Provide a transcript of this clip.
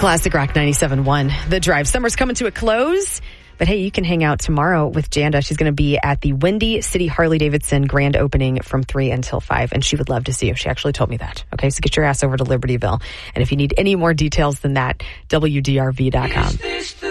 Classic Rock 97.1. The Drive. Summer's coming to a close, but hey, you can hang out tomorrow with Janda. She's going to be at the Windy City Harley-Davidson grand opening from 3 until 5, and she would love to see you. She actually told me that. Okay, so get your ass over to Libertyville. And if you need any more details than that, WDRV.com.